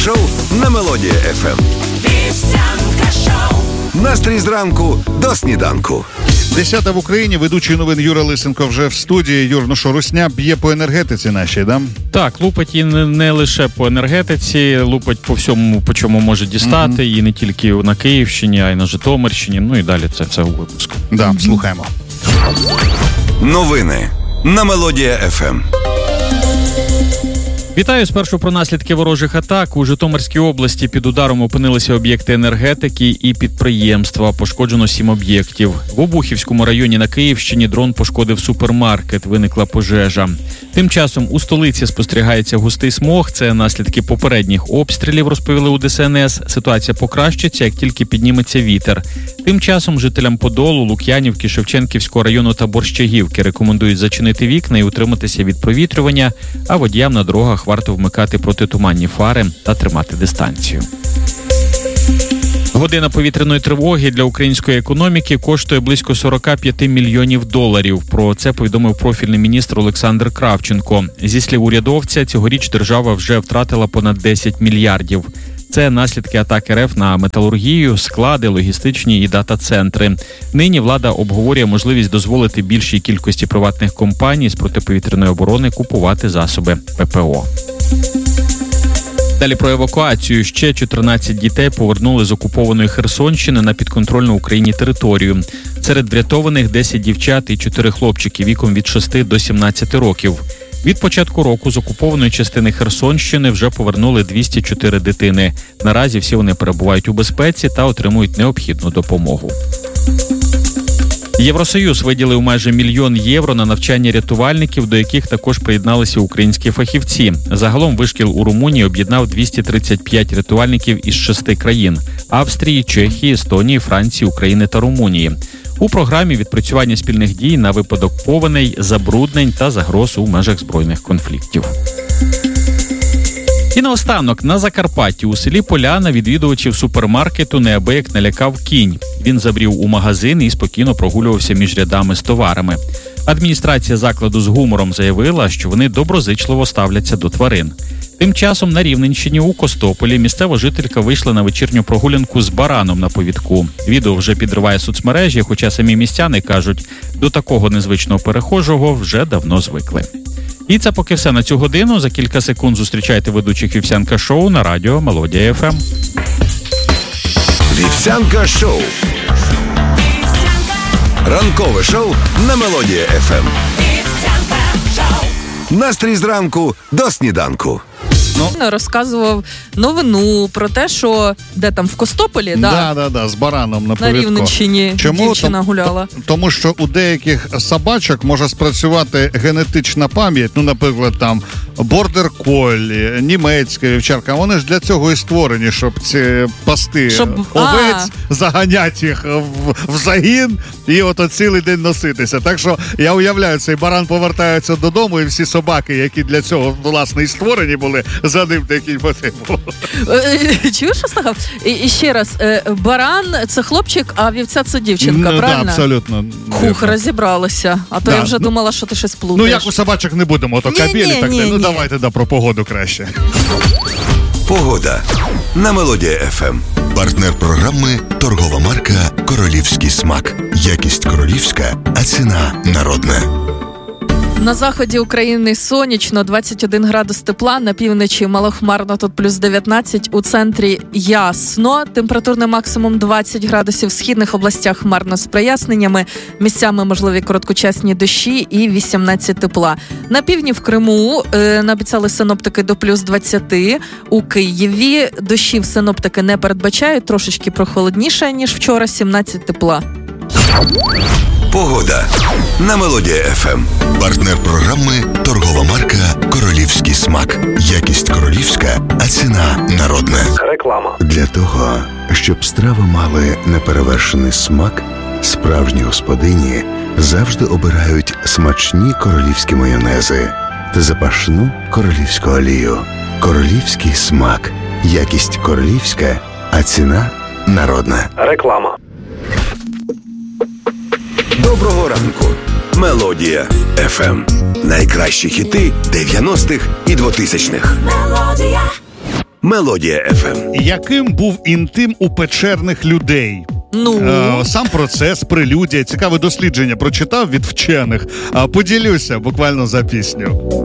шоу на Мелодія FM. Вівсянка шоу. Настрій зранку до сніданку. 10 в Україні, ведучий новин Юра Лисенко вже в студії. Юр, ну що, русня б'є по енергетиці нашій, да? Так, лупить і не лише по енергетиці, лупить по всьому, по чому може дістати, і не тільки на Київщині, а й на Житомирщині, ну і далі це все у випуску. Да, слухаємо. Новини на Мелодія FM. Вітаю. Спершу про наслідки ворожих атак. У Житомирській області під ударом опинилися об'єкти енергетики і підприємства. Пошкоджено 7 об'єктів. В Обухівському районі на Київщині дрон пошкодив супермаркет. Виникла пожежа. Тим часом у столиці спостерігається густий смог. Це наслідки попередніх обстрілів, розповіли у ДСНС. Ситуація покращиться, як тільки підніметься вітер. Тим часом жителям Подолу, Лук'янівки, Шевченківського району та Борщагівки рекомендують зачинити вікна і утриматися від провітрювання, а водіям на дорогах варто вмикати протитуманні фари та тримати дистанцію. Година повітряної тривоги для української економіки коштує близько $45 мільйонів. Про це повідомив профільний міністр Олександр Кравченко. Зі слів урядовця, цьогоріч держава вже втратила понад 10 мільярдів. Це наслідки атаки РФ на металургію, склади, логістичні і дата-центри. Нині влада обговорює можливість дозволити більшій кількості приватних компаній з протиповітряної оборони купувати засоби ППО. Далі про евакуацію. Ще 14 дітей повернули з окупованої Херсонщини на підконтрольну Україні територію. Серед врятованих 10 дівчат і 4 хлопчики віком від 6 до 17 років. Від початку року з окупованої частини Херсонщини вже повернули 204 дитини. Наразі всі вони перебувають у безпеці та отримують необхідну допомогу. Євросоюз виділив майже $1 мільйон на навчання рятувальників, до яких також приєдналися українські фахівці. Загалом вишкіл у Румунії об'єднав 235 рятувальників із 6 країн – Австрії, Чехії, Естонії, Франції, України та Румунії. У програмі відпрацювання спільних дій на випадок повеней, забруднень та загроз у межах збройних конфліктів. І наостанок, на Закарпатті у селі Поляна відвідувачів супермаркету неабияк налякав кінь. Він забрів у магазин і спокійно прогулювався між рядами з товарами. Адміністрація закладу з гумором заявила, що вони доброзичливо ставляться до тварин. Тим часом на Рівненщині у Костополі місцева жителька вийшла на вечірню прогулянку з бараном на повідку. Відео вже підриває соцмережі, хоча самі містяни кажуть, до такого незвичного перехожого вже давно звикли. І це поки все на цю годину. За кілька секунд зустрічайте ведучих Вівсянка шоу на радіо Мелодія FM. Вівсянка шоу. Ранкове шоу на Мелодія FM. Настрій зранку до сніданку. Розказував новину про те, що де там в Костополі, з бараном на повідку. На Рівненщині дівчина гуляла. Тому що у деяких собачок може спрацювати генетична пам'ять, ну, наприклад, там бордер-коллі, німецька вівчарка. Вони ж для цього і створені, щоб ці пасти овець, заганять їх в загін і от цілий день носитися. Так що я уявляю, цей баран повертається додому, і всі собаки, які для цього, власне, і створені були, за ним такий мотив. Чуєш, що сказав? І ще раз, баран – це хлопчик, а вівця – це дівчинка, правильно? Так, абсолютно. Хух, розібралася. А то я вже думала, що ти щось плутаєш. Ну, як у собачок не будемо, то кабелі так далі. Ну, давайте про погоду краще. Погода на Мелодія FM. Партнер програми – торгова марка «Королівський смак». Якість королівська, а ціна народна. На заході України сонячно, 21 градус тепла, на півночі малохмарно, тут плюс 19, у центрі ясно, температурний максимум 20 градусів, в східних областях хмарно з проясненнями, місцями можливі короткочасні дощі і 18 тепла. На півдні в Криму наобіцяли синоптики до плюс 20, у Києві дощів синоптики не передбачають, трошечки прохолодніше, ніж вчора, 17 тепла. Погода на Мелодія FM. Партнер програми – торгова марка «Королівський смак». Якість королівська, а ціна народна. Реклама. Для того, щоб страви мали неперевершений смак, справжні господині завжди обирають смачні королівські майонези та запашну королівську олію. Королівський смак. Якість королівська, а ціна народна. Реклама. Доброго ранку. Мелодія FM. Найкращі хіти 90-х і 2000-х. Мелодія. Мелодія FM. Яким був інтим у печерних людей? Сам процес, прелюдія, цікаве дослідження прочитав від вчених. Поділюся буквально за пісню.